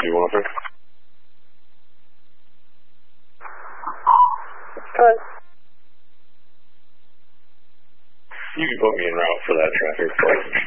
Do you want her? You can put me en route for that traffic.